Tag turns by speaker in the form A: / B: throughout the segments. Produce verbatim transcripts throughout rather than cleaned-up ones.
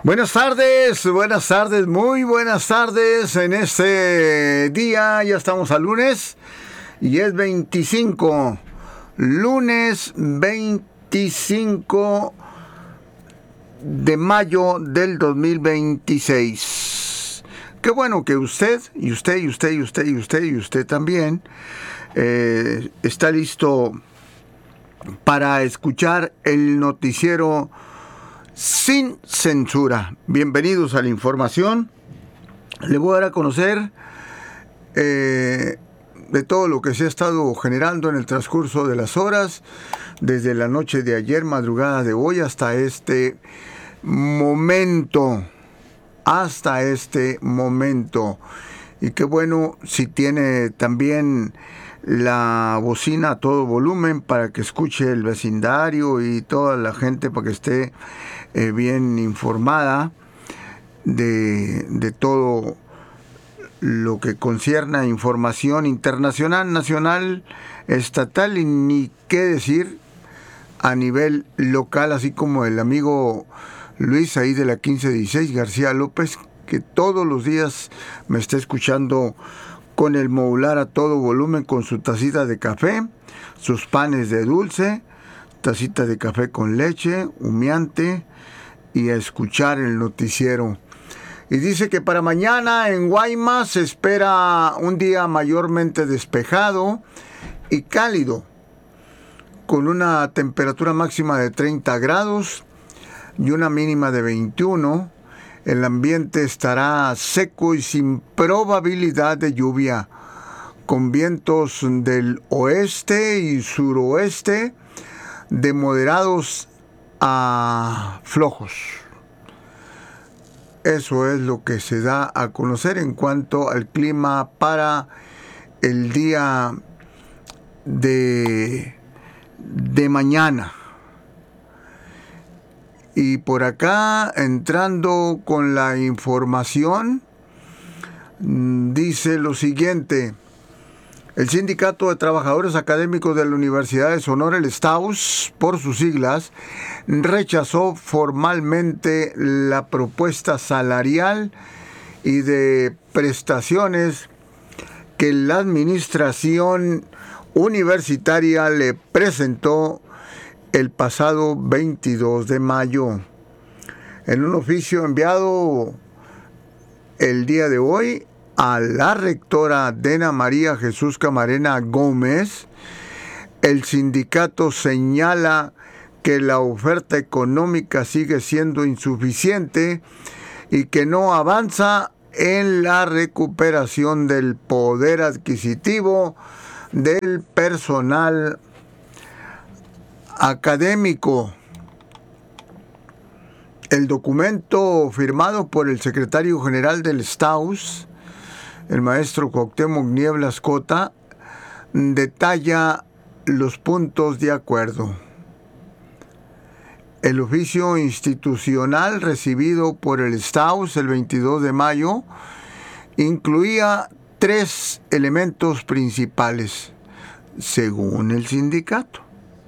A: Buenas tardes, buenas tardes, muy buenas tardes en este día. Ya estamos a lunes y es veinticinco, lunes veinticinco de mayo del dos mil veintiséis. Qué bueno que usted, y usted, y usted, y usted, y usted, y usted también eh, está listo para escuchar el noticiero sin censura. Bienvenidos a la información. Le voy a dar a conocer eh, de todo lo que se ha estado generando en el transcurso de las horas, desde la noche de ayer, madrugada de hoy, hasta este momento. Hasta este momento. Y qué bueno si tiene también la bocina a todo volumen para que escuche el vecindario y toda la gente, para que esté eh, bien informada de, de todo lo que concierne a información internacional, nacional, estatal y ni qué decir a nivel local, así como el amigo Luis ahí de la quince dieciséis, García López, que todos los días me está escuchando con el modular a todo volumen, con su tacita de café, sus panes de dulce, tacita de café con leche, humeante, y a escuchar el noticiero. Y dice que para mañana en Guaymas se espera un día mayormente despejado y cálido, con una temperatura máxima de treinta grados y una mínima de veintiuno. El ambiente estará seco y sin probabilidad de lluvia, con vientos del oeste y suroeste de moderados a flojos. Eso es lo que se da a conocer en cuanto al clima para el día de, de mañana. Y por acá, entrando con la información, dice lo siguiente: el Sindicato de Trabajadores Académicos de la Universidad de Sonora, el STAUS, por sus siglas, rechazó formalmente la propuesta salarial y de prestaciones que la administración universitaria le presentó el pasado veintidós de mayo. En un oficio enviado el día de hoy a la rectora Dena María Jesús Camarena Gómez, el sindicato señala que la oferta económica sigue siendo insuficiente y que no avanza en la recuperación del poder adquisitivo del personal académico. El documento firmado por el secretario general del STAUS, el maestro Cuauhtémoc Nieblas Cota, detalla los puntos de acuerdo. El oficio institucional recibido por el STAUS el veintidós de mayo incluía tres elementos principales, según el sindicato: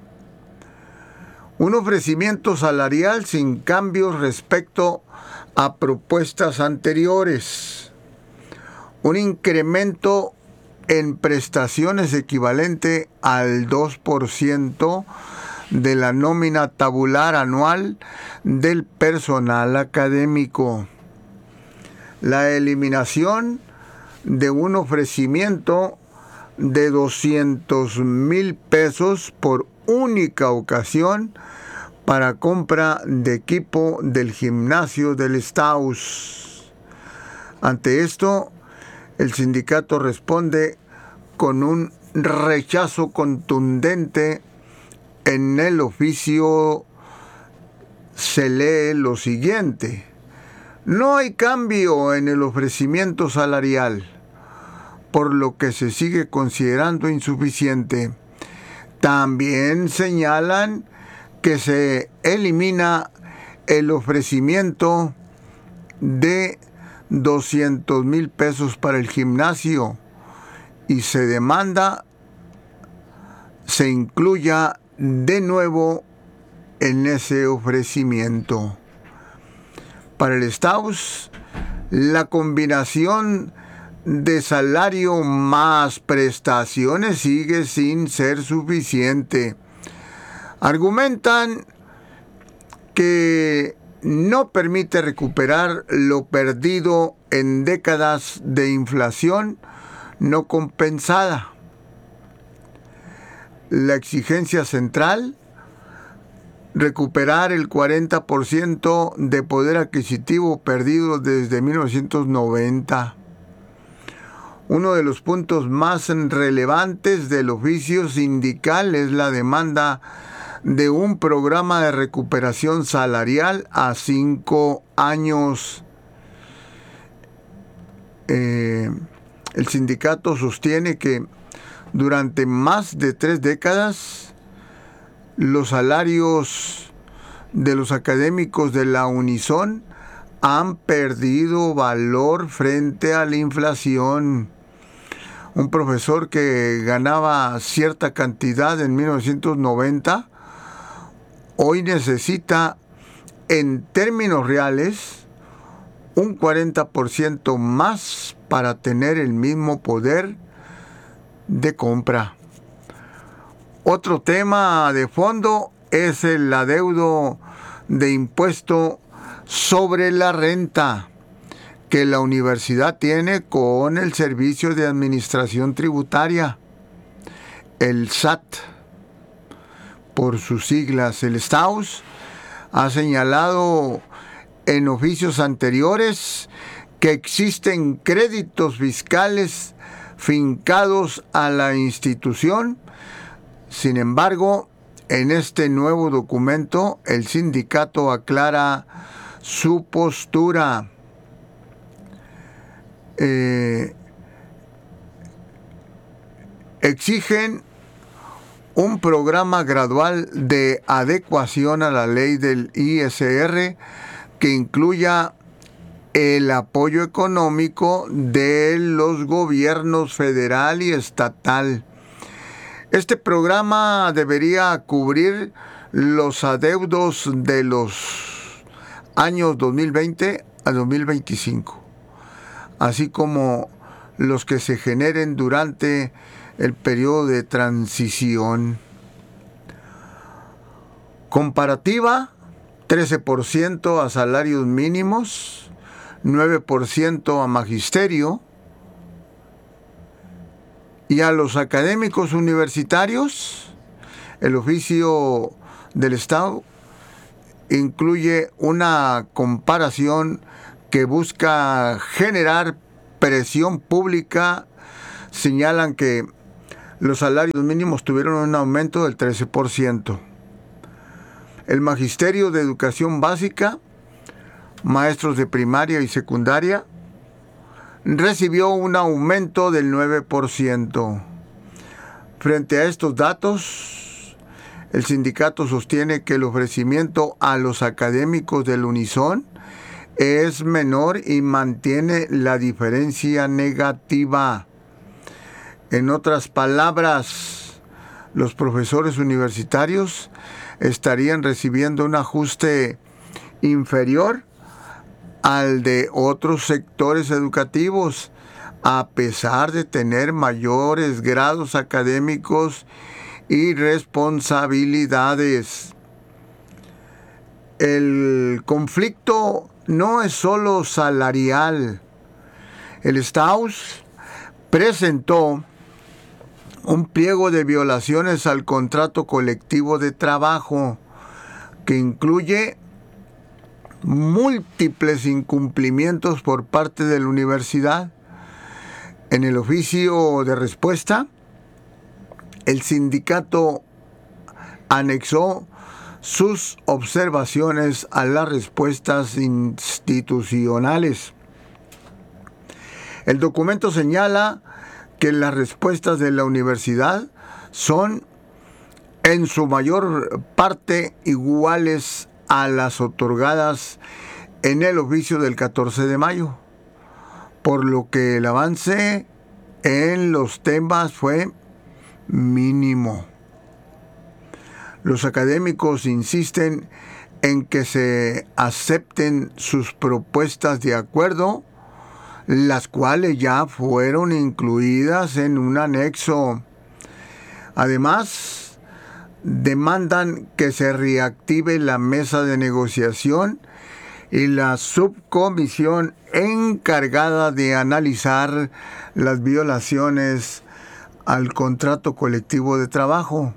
A: un ofrecimiento salarial sin cambios respecto a propuestas anteriores, un incremento en prestaciones equivalente al dos por ciento de la nómina tabular anual del personal académico, la eliminación de un ofrecimiento de doscientos mil pesos por única ocasión para compra de equipo del gimnasio del STAUS. Ante esto, el sindicato responde con un rechazo contundente. En el oficio se lee lo siguiente: no hay cambio en el ofrecimiento salarial, por lo que se sigue considerando insuficiente. También señalan que se elimina el ofrecimiento de doscientos mil pesos para el gimnasio y se demanda se incluya de nuevo en ese ofrecimiento. Para el Staus, la combinación de salario más prestaciones sigue sin ser suficiente. Argumentan que no permite recuperar lo perdido en décadas de inflación no compensada. La exigencia central, recuperar el cuarenta por ciento de poder adquisitivo perdido desde mil novecientos noventa. Uno de los puntos más relevantes del oficio sindical es la demanda de un programa de recuperación salarial a cinco años. Eh, el sindicato sostiene que durante más de tres décadas los salarios de los académicos de la Unison han perdido valor frente a la inflación. Un profesor que ganaba cierta cantidad en mil novecientos noventa, hoy necesita, en términos reales, un cuarenta por ciento más para tener el mismo poder de compra. Otro tema de fondo es el adeudo de impuesto sobre la renta que la universidad tiene con el Servicio de Administración Tributaria, el S A T, por sus siglas. El Staus ha señalado en oficios anteriores que existen créditos fiscales fincados a la institución. Sin embargo, en este nuevo documento, el sindicato aclara su postura. Eh, exigen un programa gradual de adecuación a la ley del I S R que incluya el apoyo económico de los gobiernos federal y estatal. Este programa debería cubrir los adeudos de los años dos mil veinte a dos mil veinticinco, así como los que se generen durante el periodo de transición. Comparativa, trece por ciento a salarios mínimos, nueve por ciento a magisterio, y a los académicos universitarios. El oficio del Estado incluye una comparación que busca generar presión pública. Señalan que los salarios mínimos tuvieron un aumento del trece por ciento. El magisterio de educación básica, maestros de primaria y secundaria, recibió un aumento del nueve por ciento. Frente a estos datos, el sindicato sostiene que el ofrecimiento a los académicos del Unison es menor y mantiene la diferencia negativa. En otras palabras, los profesores universitarios estarían recibiendo un ajuste inferior al de otros sectores educativos, a pesar de tener mayores grados académicos y responsabilidades. El conflicto no es solo salarial. El Staus presentó un pliego de violaciones al contrato colectivo de trabajo que incluye múltiples incumplimientos por parte de la universidad. En el oficio de respuesta, el sindicato anexó sus observaciones a las respuestas institucionales. El documento señala que las respuestas de la universidad son en su mayor parte iguales a las otorgadas en el oficio del catorce de mayo, por lo que el avance en los temas fue mínimo. Los académicos insisten en que se acepten sus propuestas de acuerdo, las cuales ya fueron incluidas en un anexo. Además, demandan que se reactive la mesa de negociación y la subcomisión encargada de analizar las violaciones al contrato colectivo de trabajo.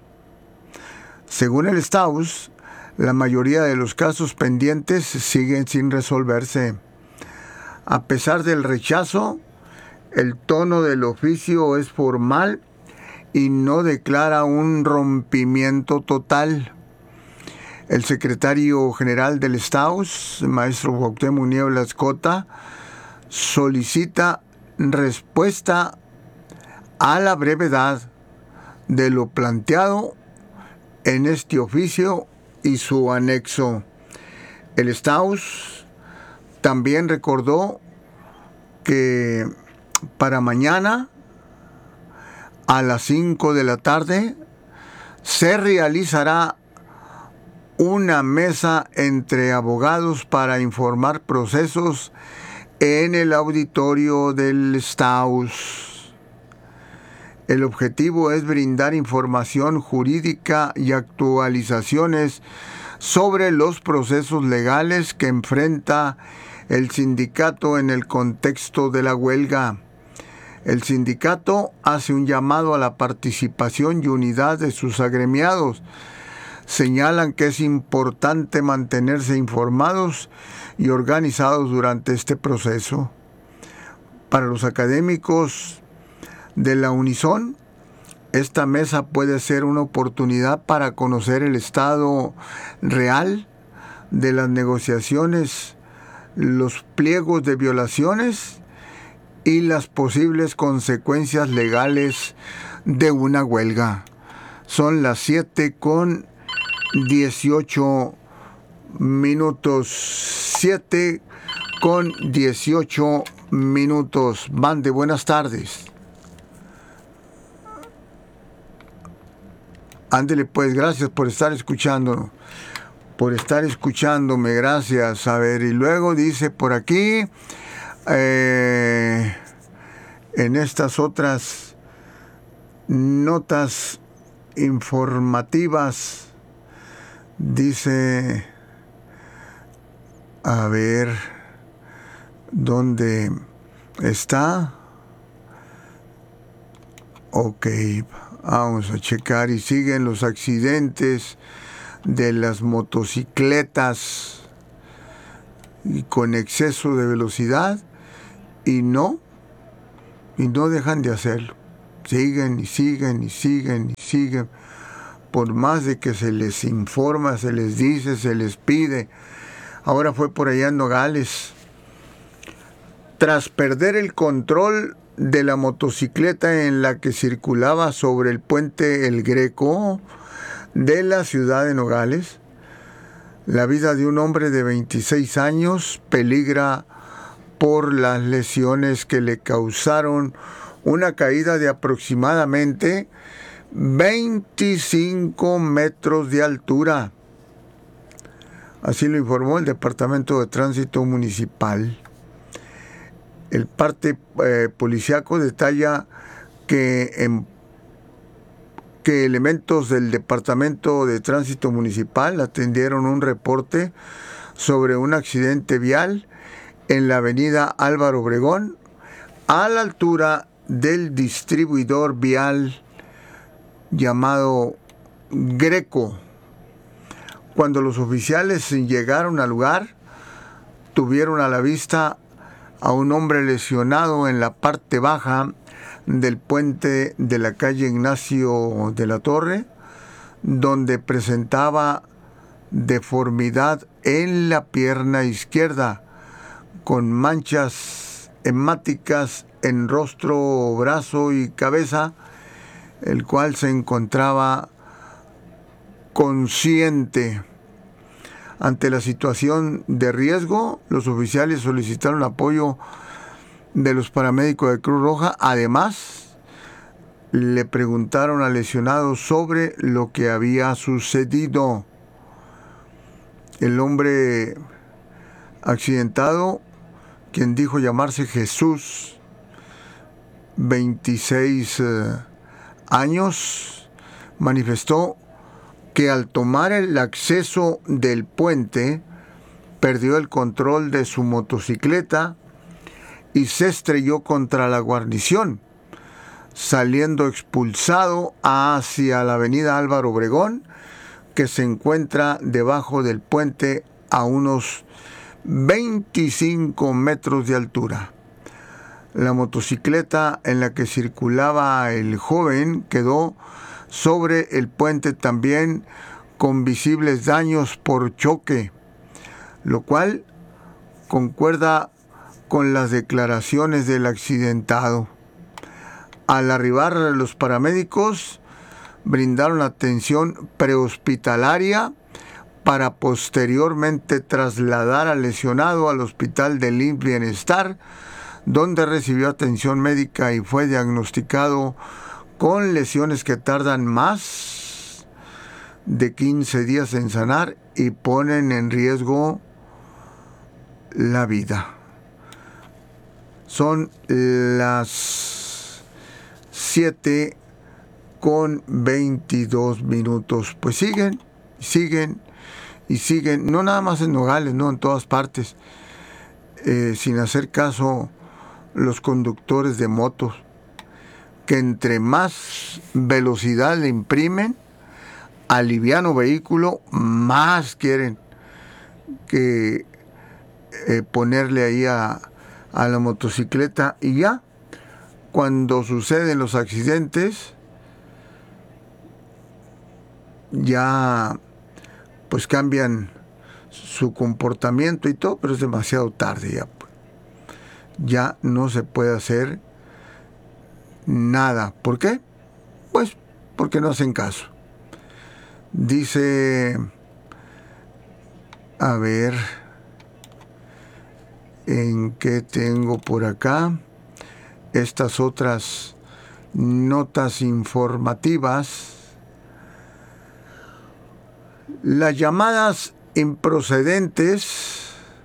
A: Según el Staus, la mayoría de los casos pendientes siguen sin resolverse. A pesar del rechazo, el tono del oficio es formal y no declara un rompimiento total. El secretario general del Staus, maestro Cuauhtémoc Nieblas Cota, solicita respuesta a la brevedad de lo planteado en este oficio y su anexo. El Staus también recordó que para mañana a las cinco de la tarde se realizará una mesa entre abogados para informar procesos en el auditorio del Staus. El objetivo es brindar información jurídica y actualizaciones sobre los procesos legales que enfrenta el sindicato en el contexto de la huelga. El sindicato hace un llamado a la participación y unidad de sus agremiados. Señalan que es importante mantenerse informados y organizados durante este proceso. Para los académicos de la Unison, esta mesa puede ser una oportunidad para conocer el estado real de las negociaciones, los pliegos de violaciones y las posibles consecuencias legales de una huelga. Son las siete con dieciocho minutos. siete con dieciocho minutos. Bande, buenas tardes. Ándele pues, gracias por estar escuchándonos. Por estar escuchándome, gracias. A ver, y luego dice por aquí, eh, en estas otras notas informativas, dice, a ver, ¿dónde está? Ok, vamos a checar. Y siguen los accidentes de las motocicletas y con exceso de velocidad, y no, y no dejan de hacerlo. Siguen y siguen y siguen y siguen. Por más de que se les informa, se les dice, se les pide. Ahora fue por allá en Nogales. Tras perder el control de la motocicleta en la que circulaba sobre el puente El Greco de la ciudad de Nogales, la vida de un hombre de veintiséis años peligra por las lesiones que le causaron una caída de aproximadamente veinticinco metros de altura. Así lo informó el Departamento de Tránsito Municipal. El parte eh, policíaco detalla que, en, que elementos del Departamento de Tránsito Municipal atendieron un reporte sobre un accidente vial en la avenida Álvaro Obregón, a la altura del distribuidor vial llamado Greco. Cuando los oficiales llegaron al lugar, tuvieron a la vista a un hombre lesionado en la parte baja del puente de la calle Ignacio de la Torre, donde presentaba deformidad en la pierna izquierda, con manchas hemáticas en rostro, brazo y cabeza, el cual se encontraba consciente. Ante la situación de riesgo, los oficiales solicitaron apoyo de los paramédicos de Cruz Roja. Además, le preguntaron al lesionado sobre lo que había sucedido. el hombre accidentado, quien dijo llamarse Jesús, veintiséis eh, años, manifestó que al tomar el acceso del puente perdió el control de su motocicleta y se estrelló contra la guarnición, saliendo expulsado hacia la avenida Álvaro Obregón, que se encuentra debajo del puente a unos veinticinco metros de altura. La motocicleta en la que circulaba el joven quedó sobre el puente también con visibles daños por choque, lo cual concuerda con las declaraciones del accidentado. Al arribar, los paramédicos brindaron atención prehospitalaria para posteriormente trasladar al lesionado al hospital del I M S S Bienestar, donde recibió atención médica y fue diagnosticado con lesiones que tardan más de quince días en sanar y ponen en riesgo la vida. Son las siete con veintidós minutos. Pues siguen, siguen y siguen, no nada más en Nogales, no, en todas partes, eh, sin hacer caso los conductores de motos, que entre más velocidad le imprimen al liviano vehículo, más quieren que eh, ponerle ahí a, a la motocicleta, y ya cuando suceden los accidentes ya pues cambian su comportamiento y todo, pero es demasiado tarde ya. Ya no se puede hacer nada. ¿Por qué? Pues porque no hacen caso. Dice, a ver, ¿en qué tengo por acá? Estas otras notas informativas. Las llamadas improcedentes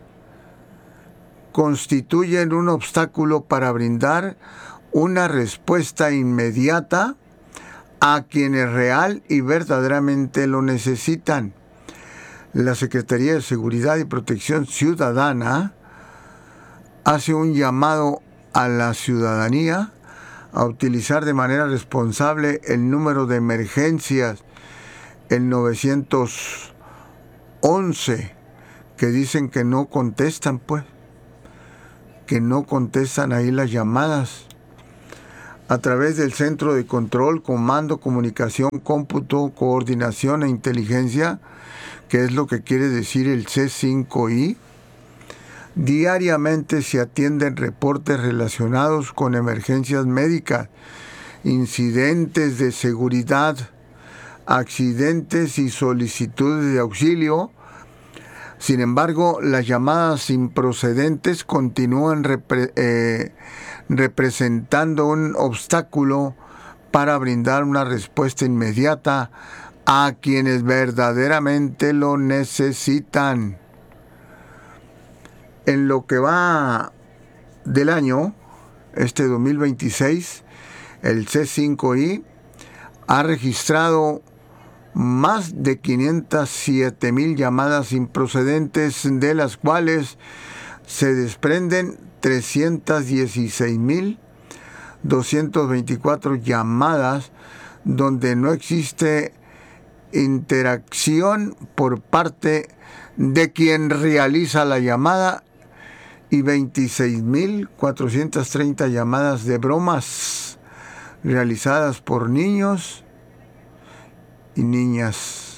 A: constituyen un obstáculo para brindar una respuesta inmediata a quienes real y verdaderamente lo necesitan. La Secretaría de Seguridad y Protección Ciudadana hace un llamado a la ciudadanía a utilizar de manera responsable el número de emergencias, el nueve once, que dicen que no contestan, pues, que no contestan ahí las llamadas. A través del Centro de Control, Comando, Comunicación, Cómputo, Coordinación e Inteligencia, que es lo que quiere decir el C cinco I, diariamente se atienden reportes relacionados con emergencias médicas, incidentes de seguridad, accidentes y solicitudes de auxilio. Sin embargo, las llamadas improcedentes continúan repre- eh, representando un obstáculo para brindar una respuesta inmediata a quienes verdaderamente lo necesitan. En lo que va del año, este dos mil veintiséis, el C cinco I ha registrado más de quinientas siete mil llamadas improcedentes, de las cuales se desprenden trescientas dieciséis mil doscientas veinticuatro llamadas donde no existe interacción por parte de quien realiza la llamada, y veintiséis mil cuatrocientas treinta llamadas de bromas realizadas por niños y niñas.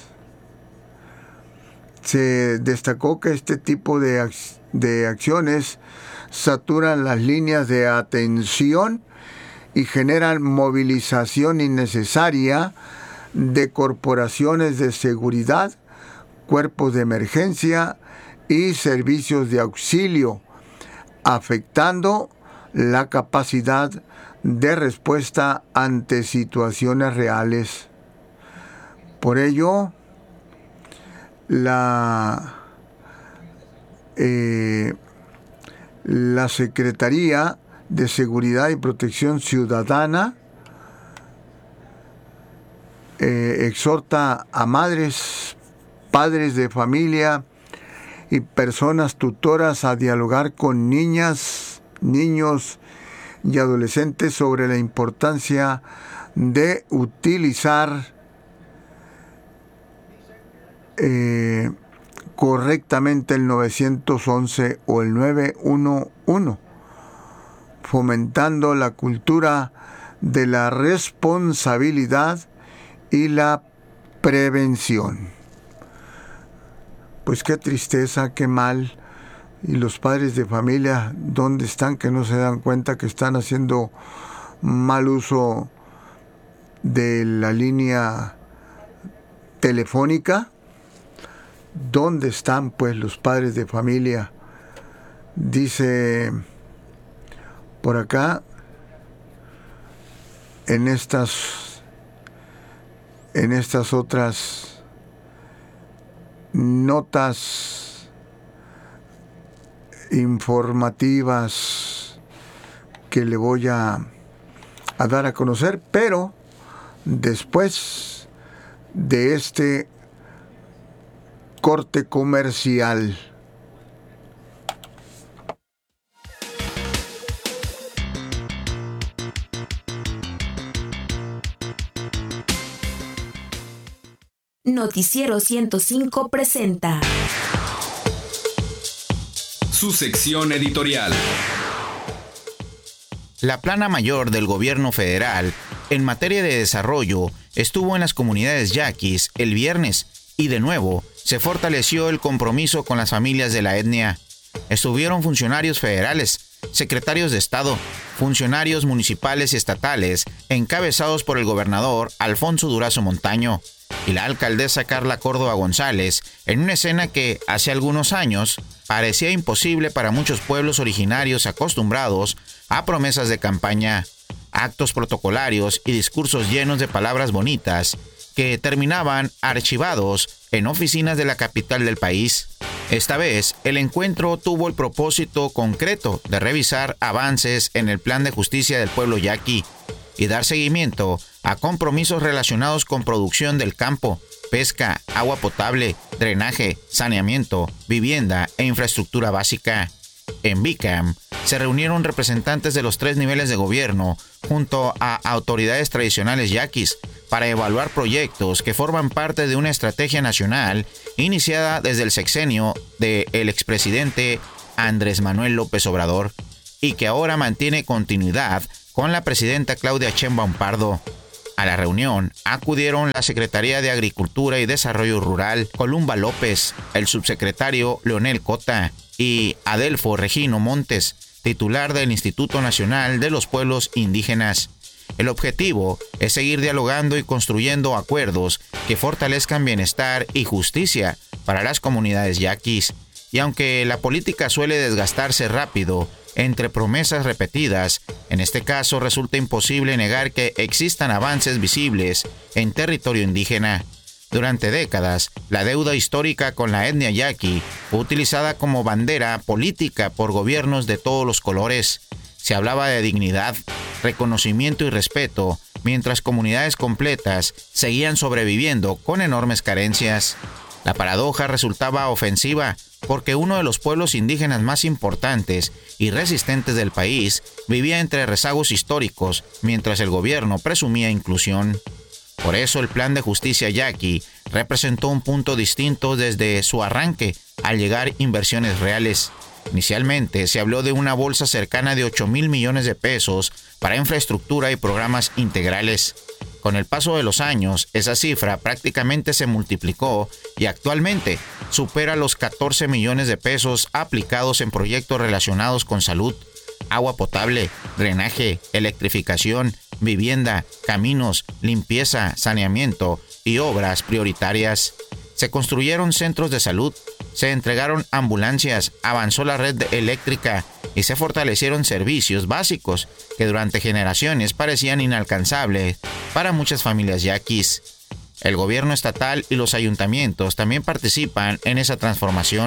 A: Se destacó que este tipo de, ac- de acciones saturan las líneas de atención y generan movilización innecesaria de corporaciones de seguridad, cuerpos de emergencia y servicios de auxilio, afectando la capacidad de respuesta ante situaciones reales. Por ello, la eh, la Secretaría de Seguridad y Protección Ciudadana eh, exhorta a madres, padres de familia y personas tutoras a dialogar con niñas, niños y adolescentes sobre la importancia de utilizar eh, correctamente el nueve once o el nueve uno uno, fomentando la cultura de la responsabilidad y la prevención. Pues qué tristeza, qué mal. Y los padres de familia, ¿dónde están? Que no se dan cuenta que están haciendo mal uso de la línea telefónica. ¿Dónde están pues los padres de familia? Dice por acá, en estas en estas otras notas informativas que le voy a, a dar a conocer, pero después de este corte comercial.
B: Noticiero ciento cinco presenta
C: su sección editorial.
D: La plana mayor del gobierno federal en materia de desarrollo estuvo en las comunidades yaquis el viernes y de nuevo se fortaleció el compromiso con las familias de la etnia. Estuvieron funcionarios federales, secretarios de Estado, funcionarios municipales y estatales, encabezados por el gobernador Alfonso Durazo Montaño y la alcaldesa Carla Córdoba González, en una escena que, hace algunos años, parecía imposible para muchos pueblos originarios acostumbrados a promesas de campaña, actos protocolarios y discursos llenos de palabras bonitas que terminaban archivados en oficinas de la capital del país. Esta vez, el encuentro tuvo el propósito concreto de revisar avances en el Plan de Justicia del Pueblo Yaqui y dar seguimiento a compromisos relacionados con producción del campo, pesca, agua potable, drenaje, saneamiento, vivienda e infraestructura básica. En Bicam se reunieron representantes de los tres niveles de gobierno junto a autoridades tradicionales yaquis para evaluar proyectos que forman parte de una estrategia nacional iniciada desde el sexenio del expresidente Andrés Manuel López Obrador y que ahora mantiene continuidad con la presidenta Claudia Sheinbaum Pardo. A la reunión acudieron la Secretaría de Agricultura y Desarrollo Rural, Columba López, el subsecretario Leonel Cota y Adelfo Regino Montes, titular del Instituto Nacional de los Pueblos Indígenas. El objetivo es seguir dialogando y construyendo acuerdos que fortalezcan bienestar y justicia para las comunidades yaquis. Y aunque la política suele desgastarse rápido entre promesas repetidas, en este caso resulta imposible negar que existan avances visibles en territorio indígena. Durante décadas, la deuda histórica con la etnia yaqui fue utilizada como bandera política por gobiernos de todos los colores. Se hablaba de dignidad, reconocimiento y respeto, mientras comunidades completas seguían sobreviviendo con enormes carencias. La paradoja resultaba ofensiva porque uno de los pueblos indígenas más importantes y resistentes del país vivía entre rezagos históricos, mientras el gobierno presumía inclusión. Por eso el Plan de Justicia Yaqui representó un punto distinto desde su arranque al llegar inversiones reales. Inicialmente se habló de una bolsa cercana de ocho mil millones de pesos para infraestructura y programas integrales. Con el paso de los años, esa cifra prácticamente se multiplicó y actualmente supera los catorce millones de pesos aplicados en proyectos relacionados con salud, agua potable, drenaje, electrificación, vivienda, caminos, limpieza, saneamiento y obras prioritarias. Se construyeron centros de salud, se entregaron ambulancias, avanzó la red eléctrica y se fortalecieron servicios básicos que durante generaciones parecían inalcanzables para muchas familias yaquis. El gobierno estatal y los ayuntamientos también participan en esa transformación.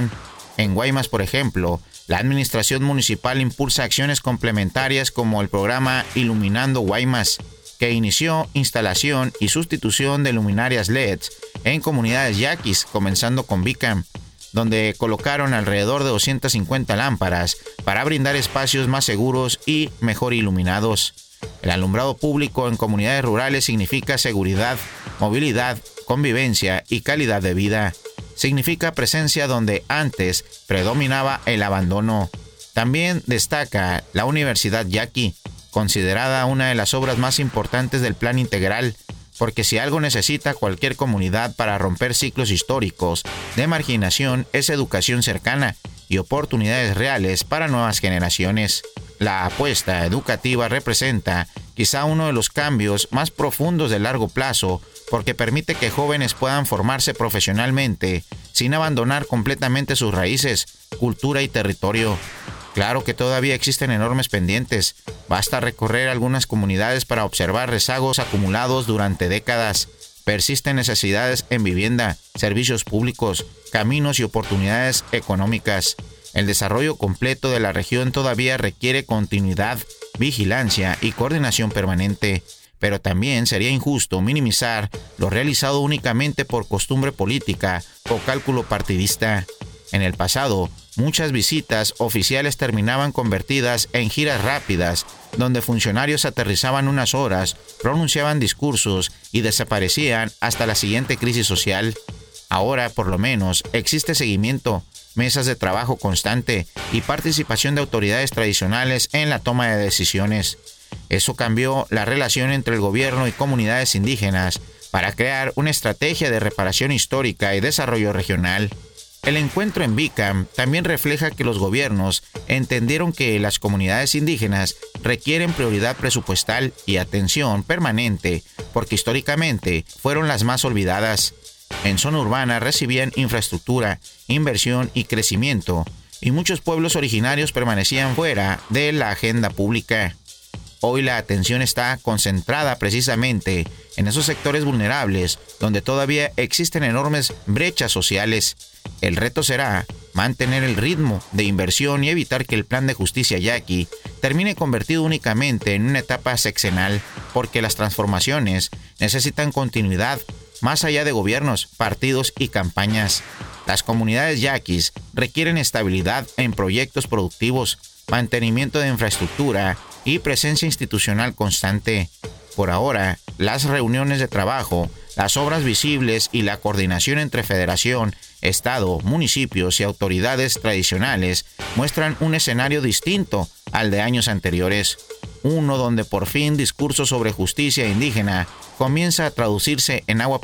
D: En Guaymas, por ejemplo, la administración municipal impulsa acciones complementarias como el programa Iluminando Guaymas, que inició instalación y sustitución de luminarias L E Ds en comunidades yaquis, comenzando con Bicam, donde colocaron alrededor de doscientas cincuenta lámparas para brindar espacios más seguros y mejor iluminados. El alumbrado público en comunidades rurales significa seguridad, movilidad, convivencia y calidad de vida. Significa presencia donde antes predominaba el abandono. También destaca la Universidad Yaqui, considerada una de las obras más importantes del Plan Integral, porque si algo necesita cualquier comunidad para romper ciclos históricos de marginación es educación cercana y oportunidades reales para nuevas generaciones. La apuesta educativa representa quizá uno de los cambios más profundos de largo plazo, porque permite que jóvenes puedan formarse profesionalmente sin abandonar completamente sus raíces, cultura y territorio. Claro que todavía existen enormes pendientes. Basta recorrer algunas comunidades para observar rezagos acumulados durante décadas. Persisten necesidades en vivienda, servicios públicos, caminos y oportunidades económicas. El desarrollo completo de la región todavía requiere continuidad, vigilancia y coordinación permanente. Pero también sería injusto minimizar lo realizado únicamente por costumbre política o cálculo partidista. En el pasado, muchas visitas oficiales terminaban convertidas en giras rápidas, donde funcionarios aterrizaban unas horas, pronunciaban discursos y desaparecían hasta la siguiente crisis social. Ahora, por lo menos, existe seguimiento, mesas de trabajo constante y participación de autoridades tradicionales en la toma de decisiones. Eso cambió la relación entre el gobierno y comunidades indígenas para crear una estrategia de reparación histórica y desarrollo regional. El encuentro en Bicam también refleja que los gobiernos entendieron que las comunidades indígenas requieren prioridad presupuestal y atención permanente, porque históricamente fueron las más olvidadas. En zona urbana recibían infraestructura, inversión y crecimiento, y muchos pueblos originarios permanecían fuera de la agenda pública. Hoy la atención está concentrada precisamente en esos sectores vulnerables donde todavía existen enormes brechas sociales. El reto será mantener el ritmo de inversión y evitar que el plan de justicia yaqui termine convertido únicamente en una etapa sexenal, porque las transformaciones necesitan continuidad más allá de gobiernos, partidos y campañas. Las comunidades yaquis requieren estabilidad en proyectos productivos, mantenimiento de infraestructura y presencia institucional constante. Por ahora, las reuniones de trabajo, las obras visibles y la coordinación entre federación, estado, municipios y autoridades tradicionales muestran un escenario distinto al de años anteriores. Uno donde por fin discurso sobre justicia indígena comienza a traducirse en agua